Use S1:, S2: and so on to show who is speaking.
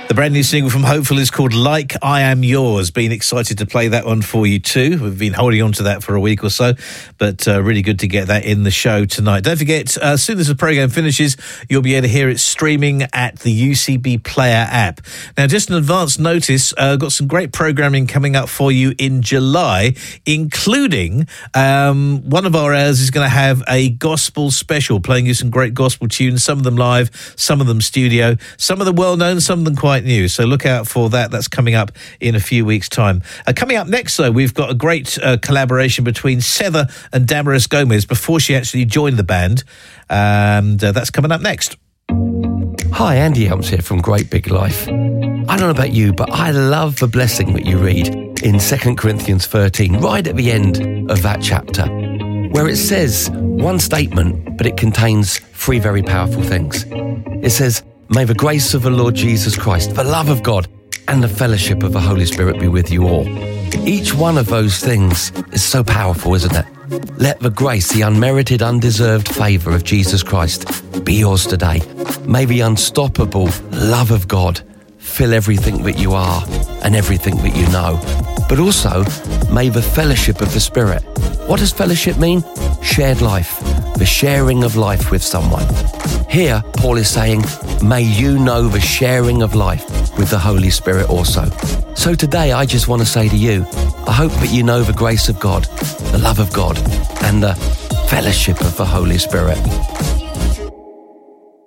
S1: The brand new single from Hopeful is called Like I Am Yours. Been excited to play that one for you too. We've been holding on to that for a week or so, but really good to get that in the show tonight. Don't forget, as soon as the programme finishes, you'll be able to hear it streaming at the UCB Player app. Now, just an advance notice, got some great programming coming up for you in July, including one of our hours is going to have a gospel special, playing you some great gospel tunes, some of them live, some of them studio, some of them well-known, some of them quite new. So look out for that. That's coming up in a few weeks' time. Coming up next, though, we've got a great collaboration between Sether and Damaris Gomez before she actually joined the band. And that's coming up next.
S2: Hi, Andy Helms here from Great Big Life. I don't know about you, but I love the blessing that you read in 2 Corinthians 13, right at the end of that chapter, where it says one statement, but it contains three very powerful things. It says, "May the grace of the Lord Jesus Christ, the love of God, and the fellowship of the Holy Spirit be with you all." Each one of those things is so powerful, isn't it? Let the grace, the unmerited, undeserved favour of Jesus Christ be yours today. May the unstoppable love of God fill everything that you are and everything that you know. But also, may the fellowship of the Spirit. What does fellowship mean? Shared life, the sharing of life with someone. Here, Paul is saying, may you know the sharing of life with the Holy Spirit also. So today, I just want to say to you, I hope that you know the grace of God, the love of God, and the fellowship of the Holy Spirit.